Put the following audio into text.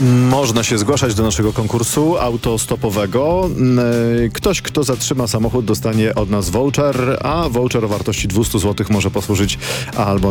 Można się zgłaszać do naszego konkursu autostopowego. Ktoś, kto zatrzyma samochód, dostanie od nas voucher, a voucher o wartości 200 zł może posłużyć albo